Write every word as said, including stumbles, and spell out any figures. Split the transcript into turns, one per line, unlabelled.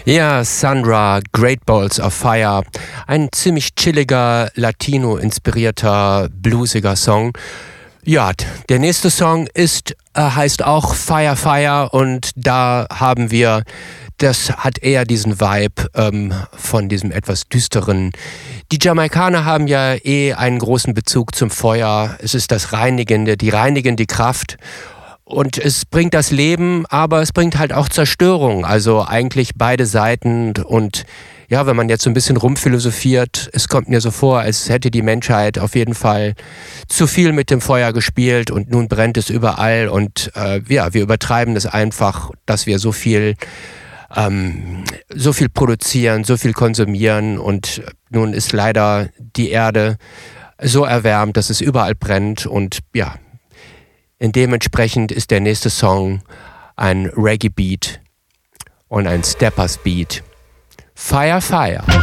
Ja, Sandra, Great Balls of Fire. Ein ziemlich chilliger, Latino-inspirierter, bluesiger Song. Ja, der nächste Song ist, äh, heißt auch Fire Fire und da haben wir, das hat eher diesen Vibe ähm, von diesem etwas düsteren. Die Jamaikaner haben ja eh einen großen Bezug zum Feuer. Es ist das Reinigende, die reinigende Kraft. Und es bringt das Leben, aber es bringt halt auch Zerstörung. Also eigentlich beide Seiten. Und ja, wenn man jetzt so ein bisschen rumphilosophiert, es kommt mir so vor, als hätte die Menschheit auf jeden Fall zu viel mit dem Feuer gespielt und nun brennt es überall. Und äh, ja, wir übertreiben es einfach, dass wir so viel, ähm, so viel produzieren, so viel konsumieren. Und nun ist leider die Erde so erwärmt, dass es überall brennt. Und ja, dementsprechend ist der nächste Song ein Reggae-Beat und ein Steppers-Beat. Fire, Fire.